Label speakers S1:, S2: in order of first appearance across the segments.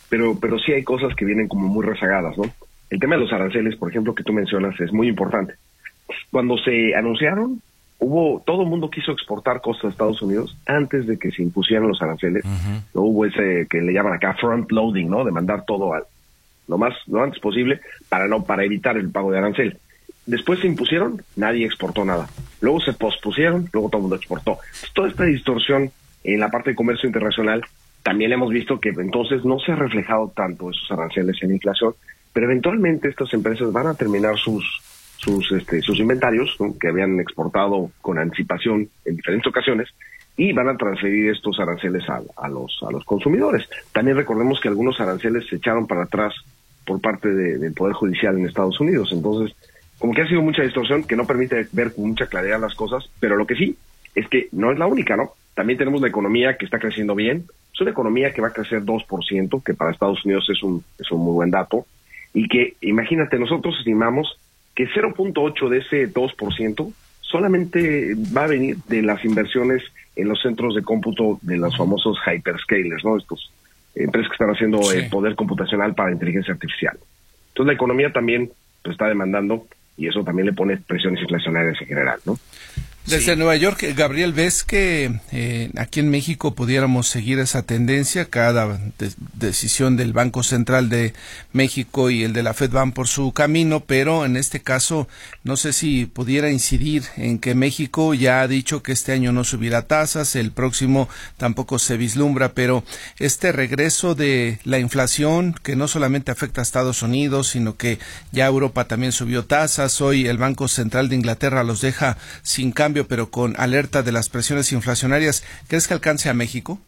S1: pero sí hay cosas que vienen como muy rezagadas, ¿no? El tema de los aranceles, por ejemplo, que tú mencionas, es muy importante. Cuando se anunciaron, todo el mundo quiso exportar cosas a Estados Unidos antes de que se impusieran los aranceles. No hubo ese que le llaman acá front loading, ¿no? De mandar todo lo antes posible para evitar el pago de arancel. Después se impusieron, nadie exportó nada. Luego se pospusieron, luego todo el mundo exportó. Entonces, toda esta distorsión en la parte de comercio internacional, también hemos visto que entonces no se ha reflejado tanto esos aranceles en inflación, pero eventualmente estas empresas van a terminar sus inventarios, ¿no? Que habían exportado con anticipación en diferentes ocasiones, y van a transferir estos aranceles a los consumidores. También recordemos que algunos aranceles se echaron para atrás por parte del Poder Judicial en Estados Unidos. Entonces, como que ha sido mucha distorsión que no permite ver con mucha claridad las cosas, pero lo que sí es que no es la única, ¿no? También tenemos la economía que está creciendo bien. Es una economía que va a crecer 2%, que para Estados Unidos es un muy buen dato, y que, imagínate, nosotros estimamos que 0.8 de ese 2% solamente va a venir de las inversiones en los centros de cómputo de los famosos hyperscalers, ¿no? Estos empresas que están haciendo poder computacional para inteligencia artificial. Entonces la economía también pues, está demandando, y eso también le pone presiones inflacionarias en general, ¿no?
S2: Desde Nueva York, Gabriel, ¿ves que aquí en México pudiéramos seguir esa tendencia? Cada decisión del Banco Central de México y el de la Fed van por su camino, pero en este caso no sé si pudiera incidir en que México ya ha dicho que este año no subirá tasas, el próximo tampoco se vislumbra, pero este regreso de la inflación que no solamente afecta a Estados Unidos, sino que ya Europa también subió tasas, hoy el Banco Central de Inglaterra los deja sin cambio, pero con alerta de las presiones inflacionarias, ¿crees que alcance a México?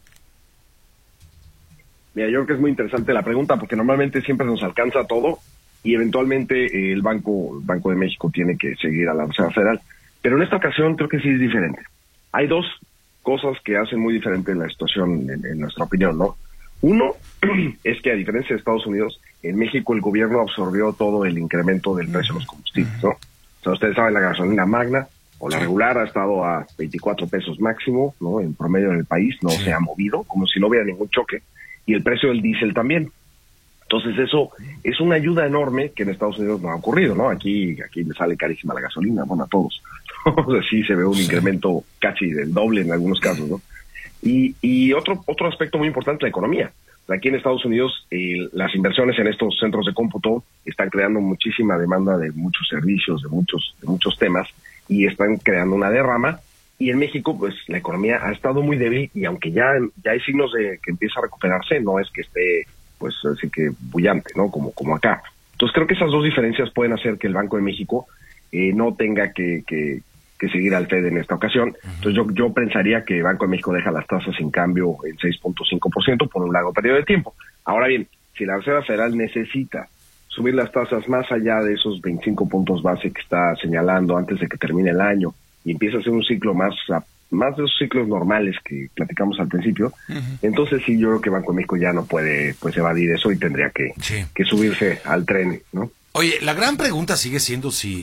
S1: Mira, yo creo que es muy interesante la pregunta, porque normalmente siempre nos alcanza todo y eventualmente el Banco de México tiene que seguir a la Reserva Federal. Pero en esta ocasión creo que sí es diferente. Hay dos cosas que hacen muy diferente la situación en nuestra opinión, ¿no? Uno es que, a diferencia de Estados Unidos, en México el gobierno absorbió todo el incremento del precio de los combustibles, ¿no? O sea, ustedes saben, la gasolina magna o la regular ha estado a 24 pesos máximo, ¿no? En promedio en el país no se ha movido, como si no hubiera ningún choque, y el precio del diésel también. Entonces eso es una ayuda enorme que en Estados Unidos no ha ocurrido, ¿no? Aquí le sale carísima la gasolina, bueno, a todos. O sea, sí se ve un incremento casi del doble en algunos casos, ¿no? Y otro aspecto muy importante, la economía. Aquí en Estados Unidos las inversiones en estos centros de cómputo están creando muchísima demanda de muchos servicios, de muchos temas, y están creando una derrama. Y en México, pues, la economía ha estado muy débil, y aunque ya hay signos de que empieza a recuperarse, no es que esté, pues, así que bullante, ¿no? Como acá. Entonces, creo que esas dos diferencias pueden hacer que el Banco de México no tenga que seguir al Fed en esta ocasión. Entonces, yo pensaría que el Banco de México deja las tasas sin cambio en 6.5% por un largo periodo de tiempo. Ahora bien, si la Reserva Federal necesita subir las tasas más allá de esos 25 puntos base que está señalando antes de que termine el año, y empieza a ser un ciclo más de esos ciclos normales que platicamos al principio, entonces sí, yo creo que Banco de México ya no puede, pues, evadir eso, y tendría que subirse al tren, ¿no?
S3: Oye, la gran pregunta sigue siendo si,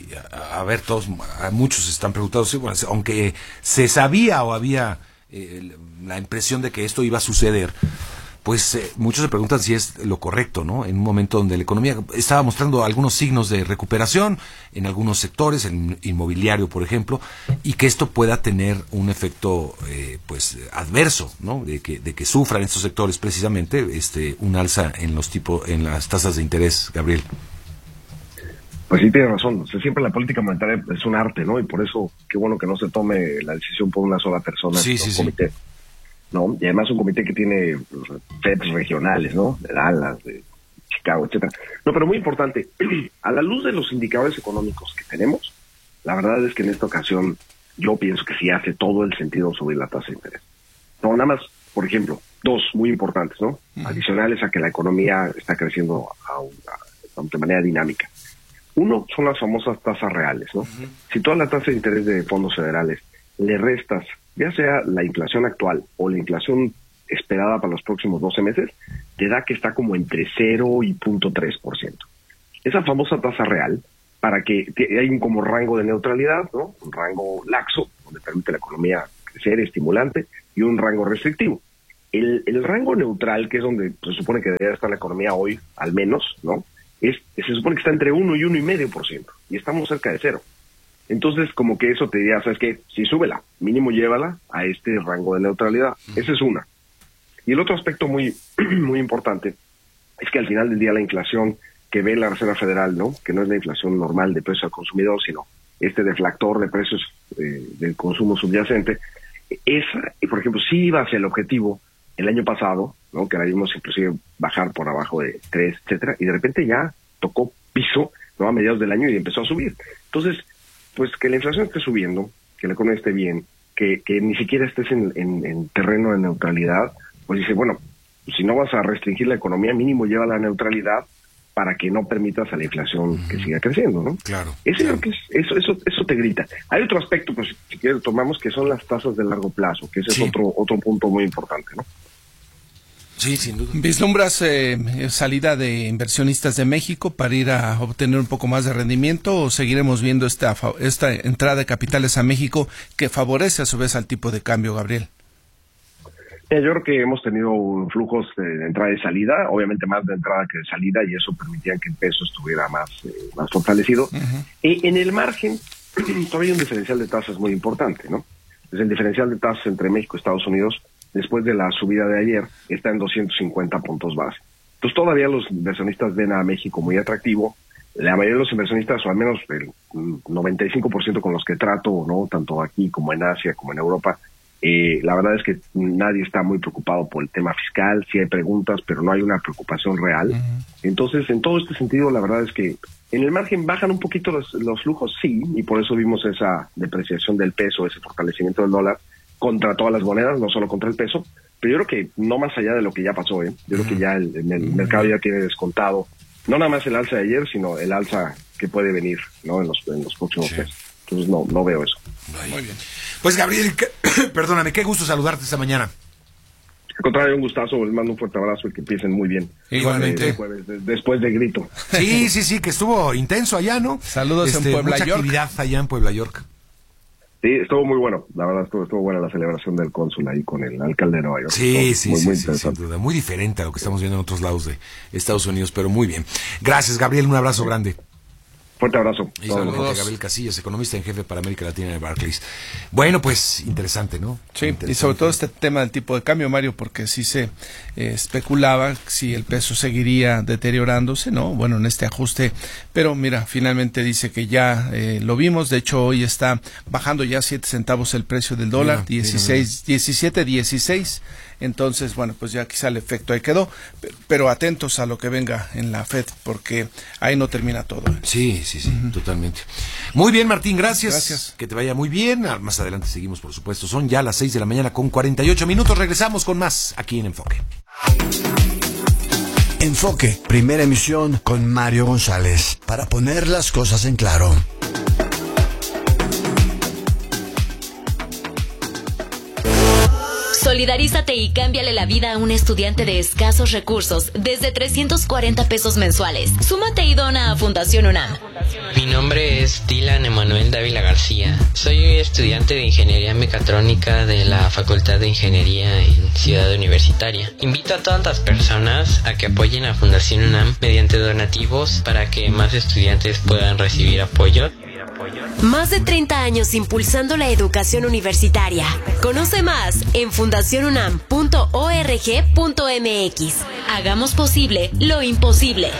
S3: muchos están preguntando, sí, bueno, aunque se sabía o había la impresión de que esto iba a suceder, pues muchos se preguntan si es lo correcto, ¿no? En un momento donde la economía estaba mostrando algunos signos de recuperación en algunos sectores, en inmobiliario, por ejemplo, y que esto pueda tener un efecto, pues, adverso, ¿no? De que sufran estos sectores precisamente un alza en las tasas de interés, Gabriel.
S1: Pues sí, tiene razón. O sea, siempre la política monetaria es un arte, ¿no? Y por eso, qué bueno que no se tome la decisión por una sola persona, un comité, ¿no? Y además un comité que tiene FEDs regionales, ¿no? De Dallas, de Chicago, etcétera. No, pero muy importante, a la luz de los indicadores económicos que tenemos, la verdad es que en esta ocasión yo pienso que sí hace todo el sentido subir la tasa de interés. No, nada más, por ejemplo, dos muy importantes, ¿no? Adicionales a que la economía está creciendo de manera dinámica. Uno son las famosas tasas reales, ¿no? Si toda la tasa de interés de fondos federales le restas, ya sea la inflación actual o la inflación esperada para los próximos 12 meses, te da que está como entre 0 y 0.3%. Esa famosa tasa real, para que hay un como rango de neutralidad, ¿no? Un rango laxo, donde permite la economía crecer, estimulante, y un rango restrictivo. El rango neutral, que es donde se supone que debería estar la economía hoy, al menos, ¿no? Se supone que está entre 1 y 1,5%, y estamos cerca de 0. Entonces, como que eso te diría, ¿sabes qué? Sí, súbela, mínimo llévala a este rango de neutralidad. Esa es una. Y el otro aspecto muy, muy importante es que al final del día la inflación que ve la Reserva Federal, ¿no? Que no es la inflación normal de precios al consumidor, sino este deflactor de precios del consumo subyacente, esa, por ejemplo, sí iba hacia el objetivo el año pasado, ¿no? Que la vimos inclusive bajar por abajo de 3, etcétera, y de repente ya tocó piso, ¿no? A mediados del año y empezó a subir. Entonces, pues que la inflación esté subiendo, que la economía esté bien, que ni siquiera estés en terreno de neutralidad, pues dice, bueno, si no vas a restringir la economía, mínimo lleva la neutralidad para que no permitas a la inflación que siga creciendo, ¿no?
S3: Claro.
S1: Eso es lo que eso te grita. Hay otro aspecto, pues si quieres tomamos, que son las tasas de largo plazo, que ese es otro punto muy importante, ¿no?
S3: Sí, sin duda.
S2: ¿Vislumbras salida de inversionistas de México para ir a obtener un poco más de rendimiento, o seguiremos viendo esta entrada de capitales a México que favorece a su vez al tipo de cambio, Gabriel?
S1: Yo creo que hemos tenido flujos de entrada y salida, obviamente más de entrada que de salida, y eso permitía que el peso estuviera más fortalecido.
S2: Uh-huh.
S1: En el margen, todavía hay un diferencial de tasas muy importante, ¿no? Entonces, el diferencial de tasas entre México y Estados Unidos, después de la subida de ayer, está en 250 puntos base. Entonces, todavía los inversionistas ven a México muy atractivo. La mayoría de los inversionistas, o al menos el 95% con los que trato, ¿no? Tanto aquí como en Asia, como en Europa, la verdad es que nadie está muy preocupado por el tema fiscal. Sí hay preguntas, pero no hay una preocupación real. Uh-huh. Entonces, en todo este sentido, la verdad es que en el margen bajan un poquito los flujos, sí, y por eso vimos esa depreciación del peso, ese fortalecimiento del dólar contra todas las monedas, no solo contra el peso, pero yo creo que no más allá de lo que ya pasó, yo creo que ya el mercado ya tiene descontado, no nada más el alza de ayer, sino el alza que puede venir, ¿no? En los próximos meses. Entonces no veo eso.
S3: Muy bien. Pues Gabriel, perdóname, qué gusto saludarte esta mañana.
S1: Al contrario, un gustazo, les mando un fuerte abrazo y que empiecen muy bien.
S3: Igualmente.
S1: Después de grito.
S3: Sí, que estuvo intenso allá, ¿no?
S2: Saludos en Puebla,
S3: mucha
S2: York.
S3: Actividad allá en Puebla, York.
S1: Sí, estuvo muy bueno, la verdad estuvo buena la celebración del cónsul ahí con el alcalde de Nueva York.
S3: Sí,
S1: muy
S3: sin duda, muy diferente a lo que estamos viendo en otros lados de Estados Unidos, pero muy bien. Gracias, Gabriel, un abrazo grande.
S1: Fuerte abrazo.
S3: Y saludos a Gabriel Casillas, economista en jefe para América Latina de Barclays. Bueno, pues interesante, ¿no?
S2: Sí,
S3: interesante.
S2: Y sobre todo este tema del tipo de cambio, Mario, porque sí se especulaba si el peso seguiría deteriorándose, ¿no? Bueno, en este ajuste, pero mira, finalmente dice que ya lo vimos. De hecho, hoy está bajando ya 7 centavos el precio del dólar, 17.16. Entonces, bueno, pues ya quizá el efecto ahí quedó, pero atentos a lo que venga en la FED, porque ahí no termina todo.
S3: Sí, uh-huh. Totalmente. Muy bien, Martín, gracias. Que te vaya muy bien. Más adelante seguimos, por supuesto. Son ya las 6 de la mañana con 48 minutos. Regresamos con más aquí en Enfoque.
S4: Enfoque, primera emisión con Mario González, para poner las cosas en claro.
S5: Solidarízate y cámbiale la vida a un estudiante de escasos recursos desde 340 pesos mensuales. Súmate y dona a Fundación UNAM.
S6: Mi nombre es Dylan Emanuel Dávila García. Soy estudiante de Ingeniería Mecatrónica de la Facultad de Ingeniería en Ciudad Universitaria. Invito a todas las personas a que apoyen a Fundación UNAM mediante donativos para que más estudiantes puedan recibir apoyo.
S5: Más de 30 años impulsando la educación universitaria. Conoce más en fundacionunam.org.mx. Hagamos posible lo imposible.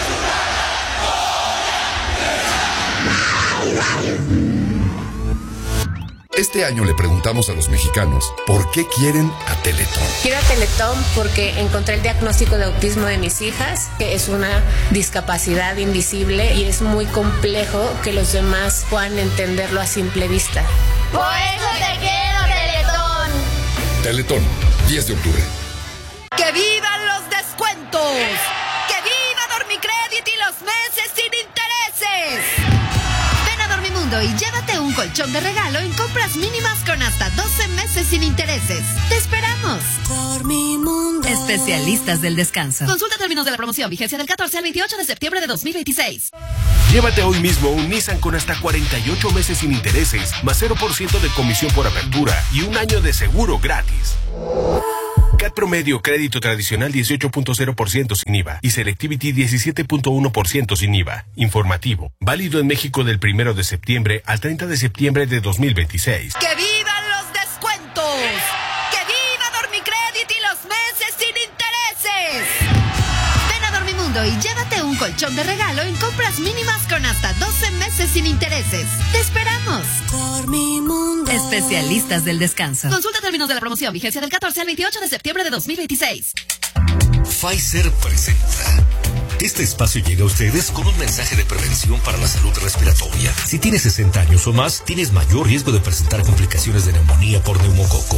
S7: Este año le preguntamos a los mexicanos por qué quieren a Teletón.
S8: Quiero a Teletón porque encontré el diagnóstico de autismo de mis hijas, que es una discapacidad invisible y es muy complejo que los demás puedan entenderlo a simple vista.
S9: ¡Por eso te quiero, Teletón!
S7: Teletón, 10 de octubre.
S10: ¡Que vivan los descuentos! ¡Que viva Dormicrédito y los meses sin intereses! Ven a Dormimundo y llévate un colchón de regalo en compras mínimas con hasta 12 meses sin intereses. ¡Te esperamos!
S5: Dormimundo.
S10: Especialistas del descanso. Consulta términos de la promoción. Vigencia del 14 al 28 de septiembre de 2026.
S11: Llévate hoy mismo un Nissan con hasta 48 meses sin intereses, más 0% de comisión por apertura y un año de seguro gratis. CAT promedio, crédito tradicional 18.0% sin IVA y Selectivity 17.1% sin IVA. Informativo. Válido en México del 1 de septiembre al 30 de septiembre de 2026.
S10: ¡Que vivan los descuentos! ¡Que viva Dormicredit y los meses sin intereses! Ven a Dormimundo y llévate un colchón de regalo en compras mínimas con hasta 12 meses sin intereses. ¡Te esperamos! Dormimundo. Especialistas del descanso. Consulta términos de la promoción. Vigencia del 14 al 28 de septiembre de 2026.
S12: Pfizer presenta. Este espacio llega a ustedes con un mensaje de prevención para la salud respiratoria. Si tienes 60 años o más, tienes mayor riesgo de presentar complicaciones de neumonía por neumococo.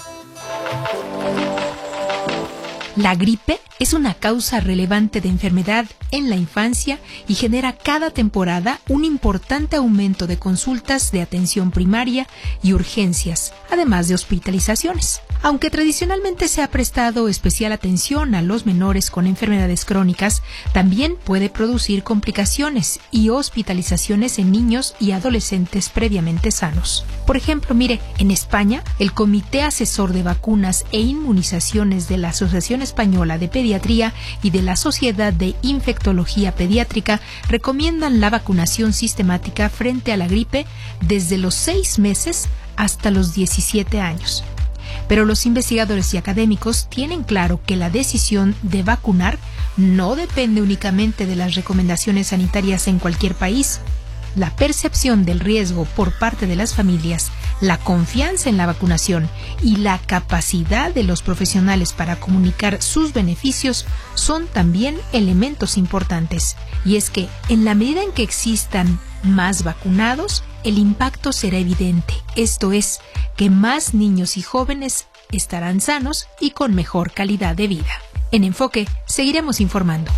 S13: La gripe es una causa relevante de enfermedad en la infancia y genera cada temporada un importante aumento de consultas de atención primaria y urgencias, además de hospitalizaciones. Aunque tradicionalmente se ha prestado especial atención a los menores con enfermedades crónicas, también puede producir complicaciones y hospitalizaciones en niños y adolescentes previamente sanos. Por ejemplo, mire, en España, el Comité Asesor de Vacunas e Inmunizaciones de la Asociación Española de Pediatría y de la Sociedad de Infectología Pediátrica recomiendan la vacunación sistemática frente a la gripe desde los 6 meses hasta los 17 años. Pero los investigadores y académicos tienen claro que la decisión de vacunar no depende únicamente de las recomendaciones sanitarias en cualquier país. La percepción del riesgo por parte de las familias, la confianza en la vacunación y la capacidad de los profesionales para comunicar sus beneficios son también elementos importantes. Y es que, en la medida en que existan más vacunados, el impacto será evidente. Esto es, que más niños y jóvenes estarán sanos y con mejor calidad de vida. En Enfoque, seguiremos informando.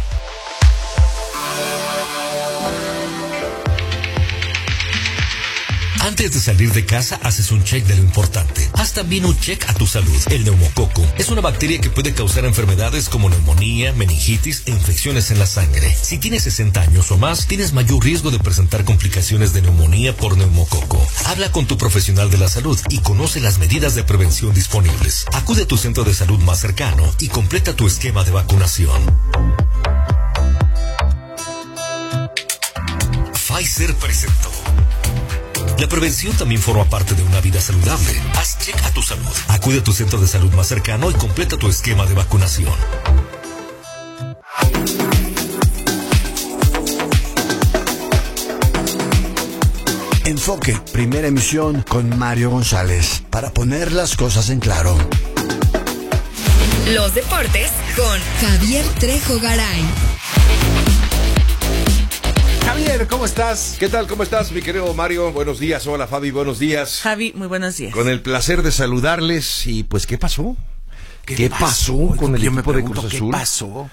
S12: Antes de salir de casa, haces un check de lo importante. Haz también un check a tu salud. El neumococo es una bacteria que puede causar enfermedades como neumonía, meningitis e infecciones en la sangre. Si tienes 60 años o más, tienes mayor riesgo de presentar complicaciones de neumonía por neumococo. Habla con tu profesional de la salud y conoce las medidas de prevención disponibles. Acude a tu centro de salud más cercano y completa tu esquema de vacunación. Pfizer presentó. La prevención también forma parte de una vida saludable. Haz check a tu salud. Acude a tu centro de salud más cercano y completa tu esquema de vacunación.
S4: Enfoque, primera emisión con Mario González, para poner las cosas en claro.
S10: Los deportes con Javier Trejo Garay.
S3: Javier, ¿cómo estás? ¿Qué tal? ¿Cómo estás, mi querido Mario? Buenos días. Hola, Fabi, buenos días.
S14: Javi, muy buenos días.
S3: Con el placer de saludarles. Y pues, ¿qué pasó? ¿Qué pasó con el equipo de Cruz Azul?
S14: ¿Qué pasó?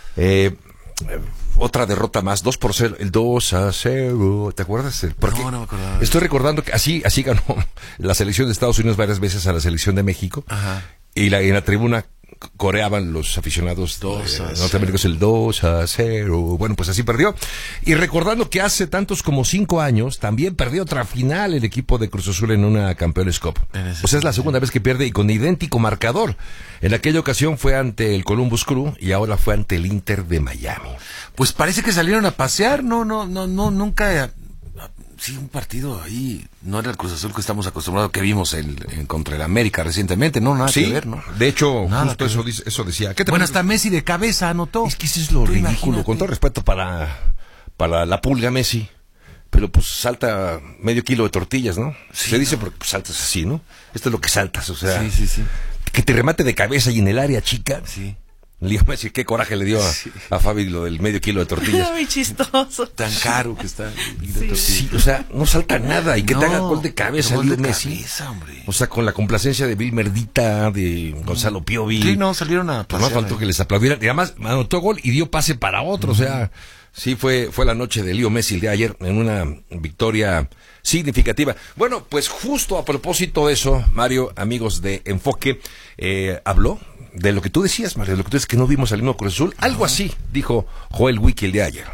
S3: Otra derrota más, 2-0, el 2-0. ¿Te acuerdas?
S14: No me acordaba.
S3: Estoy recordando que así ganó la selección de Estados Unidos varias veces a la selección de México.
S14: Ajá.
S3: Y en la tribuna coreaban los aficionados norteamericanos el 2-0. Bueno, pues así perdió. Y recordando que hace tantos como 5 años también perdió otra final el equipo de Cruz Azul en una Campeones Cup. O sea, es la segunda vez que pierde y con idéntico marcador. En aquella ocasión fue ante el Columbus Crew y ahora fue ante el Inter de Miami.
S14: Pues parece que salieron a pasear, nunca. Sí, un partido ahí, no era el Cruz Azul que estamos acostumbrados, que vimos contra el América recientemente, nada que ver, ¿no?
S3: De hecho, justo eso decía.
S14: Bueno, hasta Messi de cabeza anotó.
S3: Es que eso es lo ridículo, imagínate. Con todo respeto para la pulga Messi, pero pues salta medio kilo de tortillas, ¿no? Sí, se dice porque pues, saltas así, ¿no? Esto es lo que saltas, o sea,
S14: sí.
S3: Que te remate de cabeza y en el área chica.
S14: Sí.
S3: Leo Messi, qué coraje le dio a Fabi lo del medio kilo de tortillas.
S14: Muy chistoso. Tan caro que está.
S3: Sí, o sea, no salta nada y que te haga gol de cabeza Leo Messi.
S14: Hombre.
S3: O sea, con la complacencia de Bill Merdita, de Gonzalo Piovi.
S14: Sí, salieron a
S3: pasear. No faltó que les aplaudieran. Y además anotó gol y dio pase para otro. O sea, sí fue la noche de Leo Messi el día de ayer en una victoria significativa. Bueno, pues justo a propósito de eso, Mario, amigos de Enfoque, habló de lo que tú decías, Mario, de lo que tú dices que no vimos al mismo Cruz Azul. Algo así dijo Joel Wiki el día de ayer.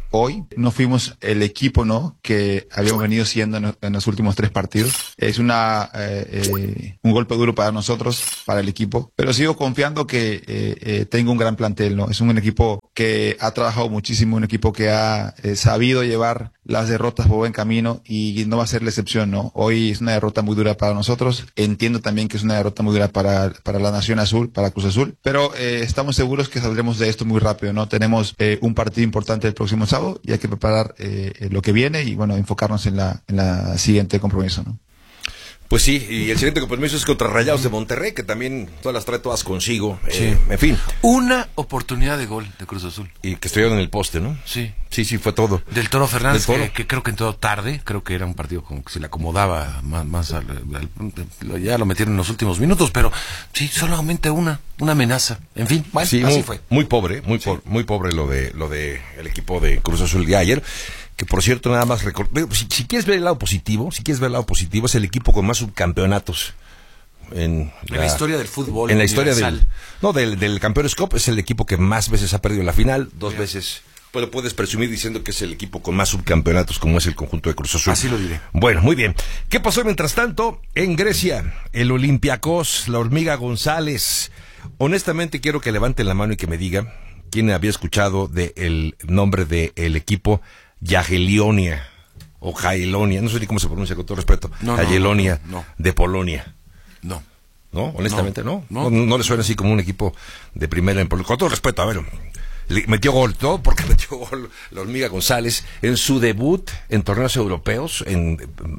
S15: hoy no fuimos el equipo, ¿no?, que habíamos venido siendo en los últimos 3 partidos. Es un golpe duro para nosotros, para el equipo, pero sigo confiando que tengo un gran plantel, ¿no? Es un equipo que ha trabajado muchísimo, un equipo que ha sabido llevar las derrotas por buen camino y no va a ser la excepción, ¿no? Hoy es una derrota muy dura para nosotros. Entiendo también que es una derrota muy dura para la Nación Azul, para Cruz Azul, pero estamos seguros que saldremos de esto muy rápido, ¿no? Tenemos un partido importante el próximo sábado y hay que preparar lo que viene y, bueno, enfocarnos en la siguiente compromiso, ¿no?
S16: Pues sí, y el siguiente compromiso es contra Rayados de Monterrey, que también todas las trae todas consigo.
S14: Sí.
S16: En fin.
S14: Una oportunidad de gol de Cruz Azul.
S16: Y que estuvieron en el poste, ¿no?
S14: Sí.
S16: Sí, fue todo.
S14: Del Toro Fernández,
S16: Del Toro.
S14: que creo que entró tarde, creo que era un partido como que se le acomodaba más ya lo metieron en los últimos minutos, pero sí, solamente una amenaza. En fin, bueno,
S16: sí,
S14: así fue.
S16: Muy pobre lo de el equipo de Cruz Azul de ayer. Que por cierto, nada más si quieres ver el lado positivo, es el equipo con más subcampeonatos en
S14: la historia del fútbol.
S16: En la historia del Campeones Cup es el equipo que más veces ha perdido la final, 2 veces. Pues lo puedes presumir diciendo que es el equipo con más subcampeonatos, como es el conjunto de Cruz Azul.
S14: Así lo diré.
S16: Bueno, muy bien. ¿Qué pasó mientras tanto en Grecia? El Olympiacos, la Hormiga González. Honestamente quiero que levanten la mano y que me diga quién había escuchado del nombre del equipo Jagiellonia o Jagiellonia, no sé ni cómo se pronuncia, con todo respeto. Jagiellonia de Polonia.
S14: No,
S16: honestamente no le suena así como un equipo de primera en Polonia. Con todo respeto, a ver, metió gol, todo porque metió gol la Hormiga González en su debut en torneos europeos, en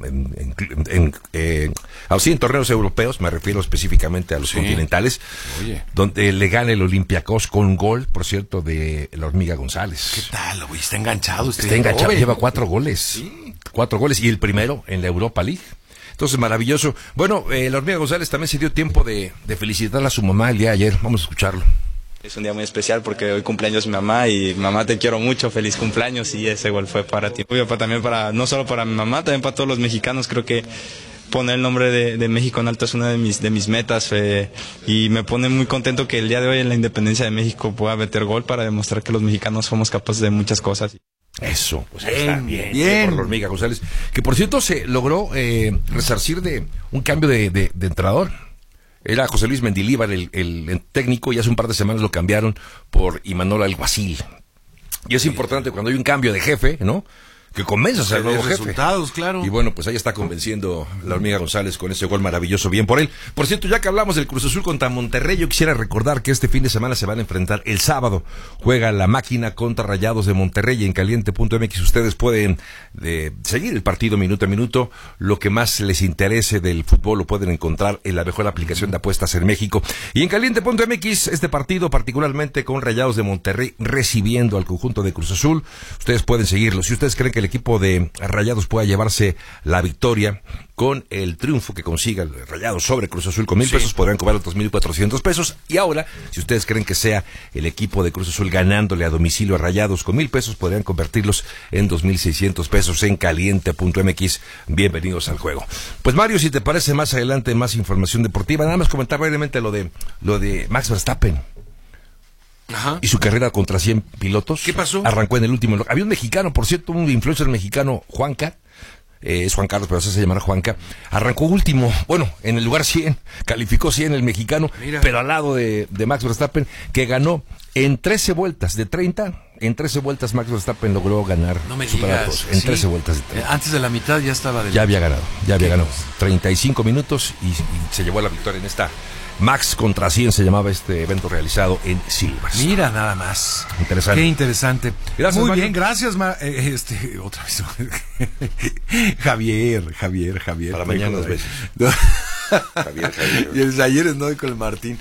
S16: torneos europeos, me refiero específicamente a los continentales, donde le gana el Olympiacos con gol, por cierto, de la Hormiga González.
S14: ¿Qué tal, güey? Está enganchado.
S16: Lleva 4 goles. Sí. 4 goles y el primero en la Europa League. Entonces, maravilloso. Bueno, la Hormiga González también se dio tiempo de felicitar a su mamá el día de ayer. Vamos a escucharlo.
S17: Es un día muy especial porque hoy cumpleaños mi mamá y mamá, te quiero mucho, feliz cumpleaños, y ese gol fue para ti. También no solo para mi mamá, también para todos los mexicanos. Creo que poner el nombre de México en alto es una de mis metas, y me pone muy contento que el día de hoy en la independencia de México pueda meter gol para demostrar que los mexicanos somos capaces de muchas cosas.
S16: Eso, pues bien. Por la Hormiga González, que por cierto se logró resarcir de un cambio de entrenador. Era José Luis Mendilíbar el técnico, y hace un par de semanas lo cambiaron por Imanol Alguacil. Y es importante cuando hay un cambio de jefe, ¿no?, que convenzas al nuevo jefe.
S14: Resultados, claro.
S16: Y bueno, pues ahí está convenciendo la Hormiga González con ese gol maravilloso, bien por él. Por cierto, ya que hablamos del Cruz Azul contra Monterrey, yo quisiera recordar que este fin de semana se van a enfrentar el sábado. Juega la Máquina contra Rayados de Monterrey, y en caliente.mx ustedes pueden seguir el partido minuto a minuto. Lo que más les interese del fútbol lo pueden encontrar en la mejor aplicación de apuestas en México. Y en caliente.mx, este partido particularmente con Rayados de Monterrey recibiendo al conjunto de Cruz Azul, ustedes pueden seguirlo. Si ustedes creen que el equipo de Rayados pueda llevarse la victoria con el triunfo que consiga el Rayados sobre Cruz Azul con 1,000 pesos, podrán cobrar otros 1,400 pesos. Y ahora, si ustedes creen que sea el equipo de Cruz Azul ganándole a domicilio a Rayados con 1,000 pesos, podrían convertirlos en 2,600 pesos en caliente.mx. Bienvenidos al juego. Pues Mario, si te parece, más adelante más información deportiva. Nada más comentar brevemente lo de Max Verstappen.
S14: Ajá.
S16: Y su carrera contra 100 pilotos.
S14: ¿Qué pasó?
S16: Arrancó en el último. Había un mexicano, por cierto, un influencer mexicano, Juanca. Es Juan Carlos, pero se hace llamar Juanca. Arrancó último, en el lugar 100. Calificó 100 el mexicano. Mira. Pero al lado de Max Verstappen, que ganó en 13 vueltas de 30. En 13 vueltas Max Verstappen logró ganar.
S14: No me digas.
S16: En 13 vueltas de 30.
S14: Antes de la mitad ya estaba
S16: Ya había ganado. 35 minutos y se llevó la victoria en esta. Max contra 100 se llamaba este evento realizado en Silverstone.
S14: Mira nada más.
S16: Interesante.
S14: Qué interesante.
S16: Gracias,
S14: muy
S16: Mario.
S14: bien, gracias. Otra vez. Javier.
S16: Para mañana nos ves.
S14: Javier. Y el ayer no con el Martín.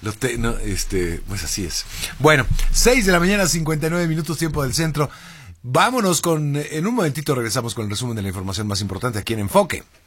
S14: Pues así es. Bueno, 6 de la mañana, 59 minutos, tiempo del centro. Vámonos en un momentito regresamos con el resumen de la información más importante aquí en Enfoque.